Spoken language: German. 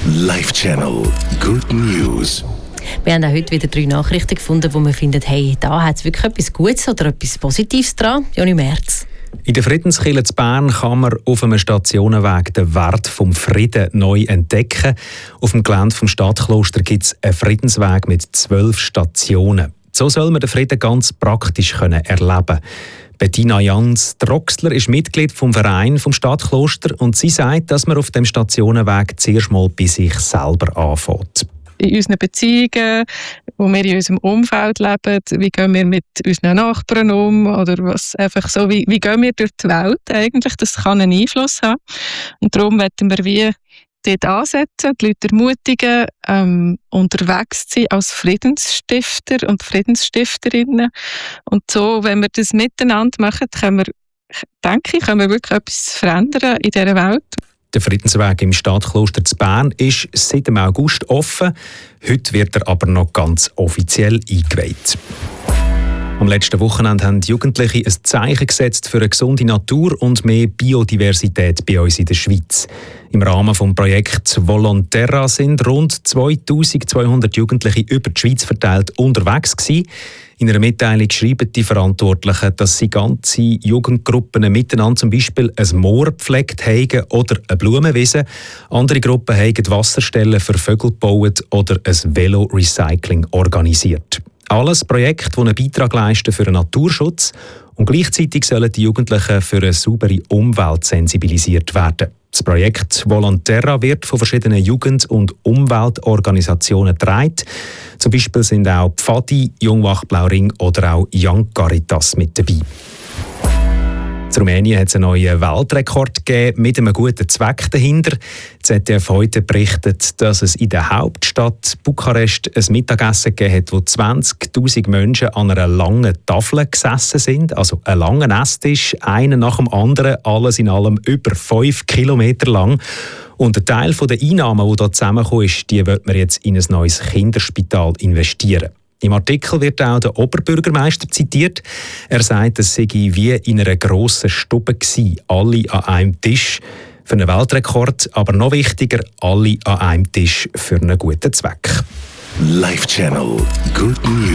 Live Channel Good News. Wir haben auch heute wieder 3 Nachrichten gefunden, wo wir finden, hey, da hat es wirklich etwas Gutes oder etwas Positives dran. Joni Merz. In der Friedenskirche in Bern kann man auf einem Stationenweg den Wert vom Frieden neu entdecken. Auf dem Gelände vom Stadtkloster gibt es einen Friedensweg mit 12 Stationen. So soll man den Frieden ganz praktisch erleben können. Bettina Jans-Droxler ist Mitglied vom Verein vom Stadtkloster und sie sagt, dass man auf dem Stationenweg zuerst mal bei sich selber anfängt. In unseren Beziehungen, wo wir in unserem Umfeld leben, wie gehen wir mit unseren Nachbarn um oder was einfach so, wie gehen wir durch die Welt eigentlich, das kann einen Einfluss haben. Und darum wollen wir wie dort ansetzen, die Leute ermutigen, unterwegs zu sein als Friedensstifter und Friedensstifterinnen. Und so, wenn wir das miteinander machen, können wir wirklich etwas verändern in dieser Welt. Der Friedensweg im Stadtkloster zu Bern ist seit dem August offen. Heute wird er aber noch ganz offiziell eingeweiht. Am letzten Wochenende haben die Jugendlichen ein Zeichen gesetzt für eine gesunde Natur und mehr Biodiversität bei uns in der Schweiz. Im Rahmen des Projekts Volonterra sind rund 2200 Jugendliche über die Schweiz verteilt unterwegs gewesen. In einer Mitteilung schreiben die Verantwortlichen, dass sie ganze Jugendgruppen miteinander zum Beispiel ein Moor gepflegt haben oder eine Blumenwiese. Andere Gruppen haben Wasserstellen für Vögel gebaut oder ein Velo-Recycling organisiert. Alles Projekte, die einen Beitrag leisten für den Naturschutz, und gleichzeitig sollen die Jugendlichen für eine saubere Umwelt sensibilisiert werden. Das Projekt Volonterra wird von verschiedenen Jugend- und Umweltorganisationen getragen. Zum Beispiel sind auch Pfadi, Jungwach Blauring oder auch Young Caritas mit dabei. In Rumänien hat es einen neuen Weltrekord gegeben, mit einem guten Zweck dahinter. Die ZDF heute berichtet, dass es in der Hauptstadt Bukarest ein Mittagessen gegeben hat, wo 20'000 Menschen an einer langen Tafel gesessen sind. Also ein langer Esstisch, einer nach dem anderen, alles in allem über 5 Kilometer lang. Und ein Teil der Einnahmen, die hier zusammengekommen ist, die wird man jetzt in ein neues Kinderspital investieren. Im Artikel wird auch der Oberbürgermeister zitiert. Er sagt, es sei wie in einer grossen Stube gewesen, alle an einem Tisch für einen Weltrekord, aber noch wichtiger, alle an einem Tisch für einen guten Zweck. Live Channel Good News.